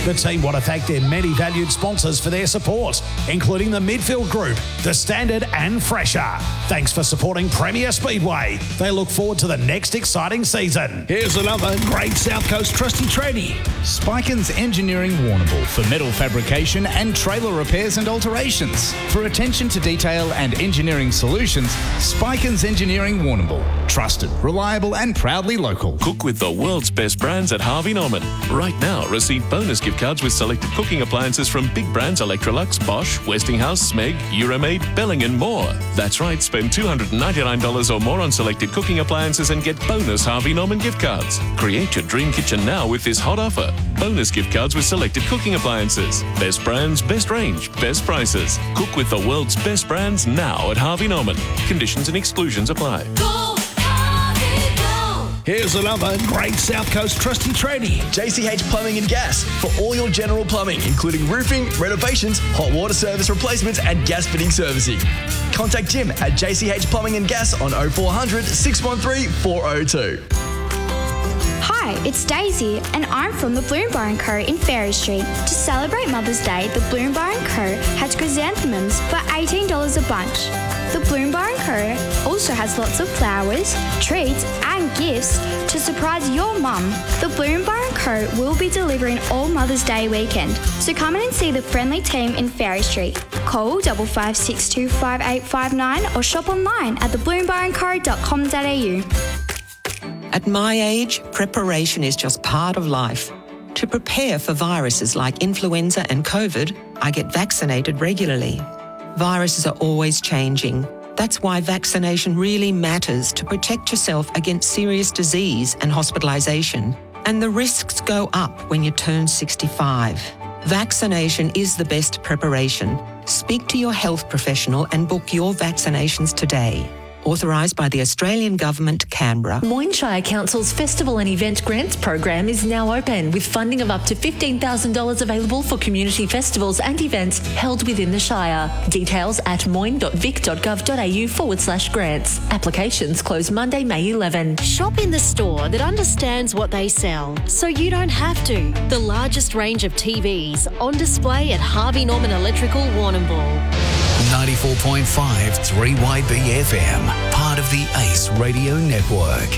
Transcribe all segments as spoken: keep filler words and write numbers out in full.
The team want to thank their many valued sponsors for their support, including the Midfield Group, The Standard and Fresher. Thanks for supporting Premier Speedway. They look forward to the next exciting season. Here's another great South Coast trusty tradie. Spikens Engineering Warrnambool for metal fabrication and trailer repairs and alterations. For attention to detail and engineering solutions, Spikens Engineering Warrnambool. Trusted, reliable and proudly local. Cook with the world's best brands at Harvey Norman. Right now, receive bonus gift cards with selected cooking appliances from big brands Electrolux, Bosch, Westinghouse, Smeg, Euromaid, Belling and more. That's right, spend two hundred ninety-nine dollars or more on selected cooking appliances and get bonus Harvey Norman gift cards. Create your dream kitchen now with this hot offer. Bonus gift cards with selected cooking appliances. Best brands, best range, best prices. Cook with the world's best brands now at Harvey Norman. Conditions and exclusions apply. Go, Harvey, go. Here's another great South Coast trusty tradie. J C H Plumbing and Gas for all your general plumbing, including roofing, renovations, hot water service replacements and gas fitting servicing. Contact Jim at J C H Plumbing and Gas on oh four hundred, six one three, four oh two. Hi, it's Daisy, and I'm from the Bloom Bar and Co. in Ferry Street. To celebrate Mother's Day, the Bloom Bar and Co. has chrysanthemums for eighteen dollars a bunch. The Bloom Bar and Co. also has lots of flowers, treats, and gifts to surprise your mum. The Bloom Bar and Co. will be delivering all Mother's Day weekend, so come in and see the friendly team in Ferry Street. Call five five six two five eight five nine or shop online at the bloom bar and co dot com dot a u. At my age, preparation is just part of life. To prepare for viruses like influenza and COVID, I get vaccinated regularly. Viruses are always changing. That's why vaccination really matters to protect yourself against serious disease and hospitalisation. And the risks go up when you turn sixty-five. Vaccination is the best preparation. Speak to your health professional and book your vaccinations today. Authorised by the Australian Government, Canberra. Moyne Shire Council's Festival and Event Grants program is now open, with funding of up to fifteen thousand dollars available for community festivals and events held within the Shire. Details at moyne.vic.gov.au forward slash grants. Applications close Monday, May eleventh. Shop in the store that understands what they sell, so you don't have to. The largest range of T Vs on display at Harvey Norman Electrical, Warrnambool. ninety-four point five three Y B F M, part of the Ace Radio Network.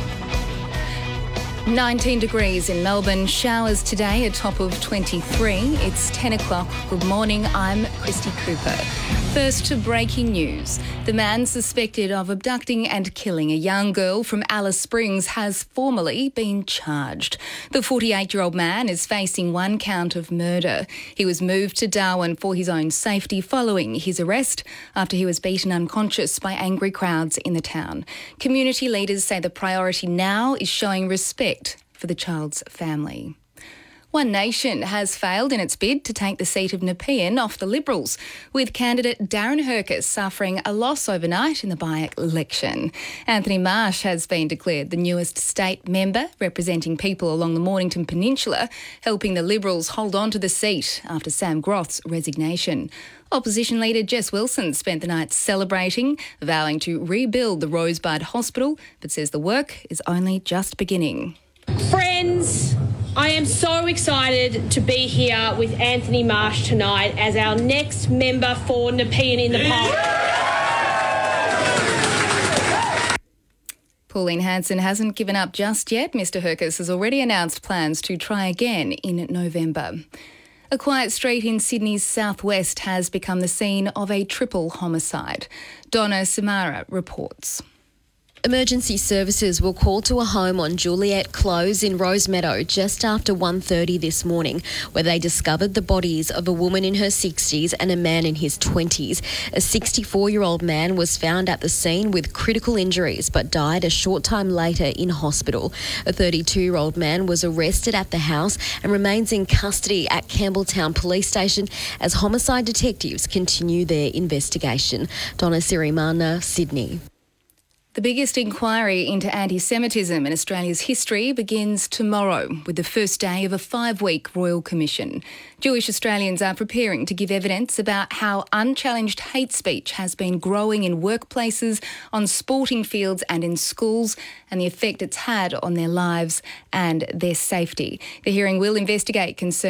nineteen degrees in Melbourne, showers today, a top of twenty-three. It's ten o'clock. Good morning, I'm Christy Cooper. First to breaking news. The man suspected of abducting and killing a young girl from Alice Springs has formally been charged. The forty-eight-year-old man is facing one count of murder. He was moved to Darwin for his own safety following his arrest after he was beaten unconscious by angry crowds in the town. Community leaders say the priority now is showing respect for the child's family. One Nation has failed in its bid to take the seat of Nepean off the Liberals, with candidate Darren Hercus suffering a loss overnight in the by-election. Anthony Marsh has been declared the newest state member, representing people along the Mornington Peninsula, helping the Liberals hold on to the seat after Sam Groth's resignation. Opposition leader Jess Wilson spent the night celebrating, vowing to rebuild the Rosebud Hospital, but says the work is only just beginning. Friends, I am so excited to be here with Anthony Marsh tonight as our next member for Nepean in the poll. Pauline Hanson hasn't given up just yet. Mister Hercus has already announced plans to try again in November. A quiet street in Sydney's southwest has become the scene of a triple homicide. Donna Samara reports. Emergency services were called to a home on Juliet Close in Rosemeadow just after one thirty this morning, where they discovered the bodies of a woman in her sixties and a man in his twenties. A sixty-four-year-old man was found at the scene with critical injuries but died a short time later in hospital. A thirty-two-year-old man was arrested at the house and remains in custody at Campbelltown Police Station as homicide detectives continue their investigation. Donna Sirimana, Sydney. The biggest inquiry into anti-Semitism in Australia's history begins tomorrow with the first day of a five-week Royal Commission. Jewish Australians are preparing to give evidence about how unchallenged hate speech has been growing in workplaces, on sporting fields and in schools, and the effect it's had on their lives and their safety. The hearing will investigate concerns